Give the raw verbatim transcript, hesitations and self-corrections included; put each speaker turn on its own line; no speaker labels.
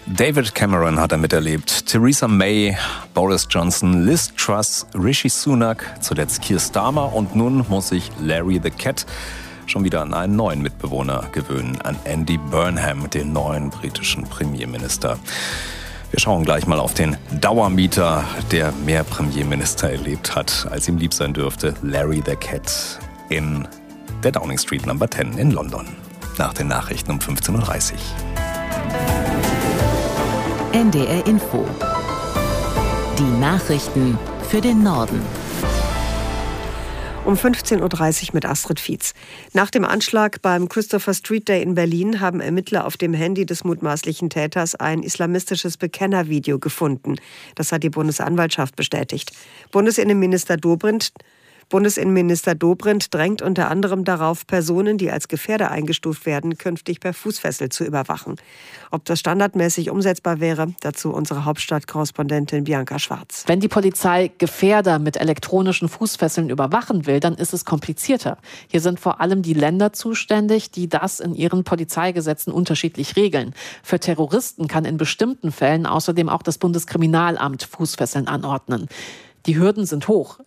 David Cameron hat er miterlebt, Theresa May, Boris Johnson, Liz Truss, Rishi Sunak, zuletzt Keir Starmer und nun muss sich Larry the Cat schon wieder an einen neuen Mitbewohner gewöhnen, an Andy Burnham, den neuen britischen Premierminister. Wir schauen gleich mal auf den Dauermieter, der mehr Premierminister erlebt hat, als ihm lieb sein dürfte, Larry the Cat in der Downing Street Number zehn in London. Nach den Nachrichten um fünfzehn Uhr dreißig.
N D R Info. Die Nachrichten für den Norden.
Um fünfzehn Uhr dreißig mit Astrid Fietz. Nach dem Anschlag beim Christopher Street Day in Berlin haben Ermittler auf dem Handy des mutmaßlichen Täters ein islamistisches Bekennervideo gefunden. Das hat die Bundesanwaltschaft bestätigt. Bundesinnenminister Dobrindt Bundesinnenminister Dobrindt drängt unter anderem darauf, Personen, die als Gefährder eingestuft werden, künftig per Fußfessel zu überwachen. Ob das standardmäßig umsetzbar wäre, dazu unsere Hauptstadtkorrespondentin Bianca Schwarz.
Wenn die Polizei Gefährder mit elektronischen Fußfesseln überwachen will, dann ist es komplizierter. Hier sind vor allem die Länder zuständig, die das in ihren Polizeigesetzen unterschiedlich regeln. Für Terroristen kann in bestimmten Fällen außerdem auch das Bundeskriminalamt Fußfesseln anordnen. Die Hürden sind hoch.